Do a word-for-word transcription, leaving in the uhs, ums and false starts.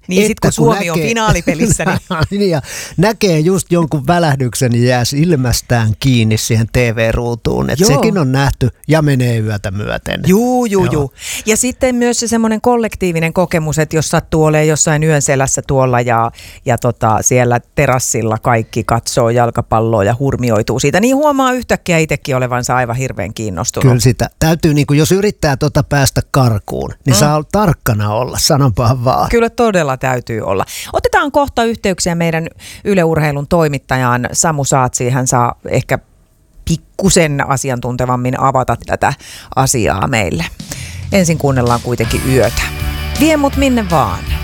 Niin sitten kun Suomi näkee, on finaalipelissä. Niin. ja näkee just jonkun välähdyksen ja jää ilmästään kiinni siihen T V-ruutuun. Että sekin on nähty ja menee yötä myöten. Juu, juu, juu. Ja sitten myös se semmoinen kollektiivinen kokemus, että jos sattuu olemaan jossain yön selässä tuolla ja, ja tota, siellä terassilla kaikki katsoo jalkapalloa ja hurmioituu siitä, niin huomaa yhtäkkiä itsekin olevansa aivan hirveän kiinnostunut. Kyllä sitä. Täytyy, niin kuin, jos yrittää tota päästä karkuun, niin mm. saa tarkkana olla, sanonpahan vaan. Kyllä todella täytyy olla. Otetaan kohta yhteyksiä meidän Yle Urheilun toimittajaan Samu Saatsi. Hän saa ehkä pikkusen asiantuntevammin avata tätä asiaa meille. Ensin kuunnellaan kuitenkin Yötä. Vie mut minne vaan.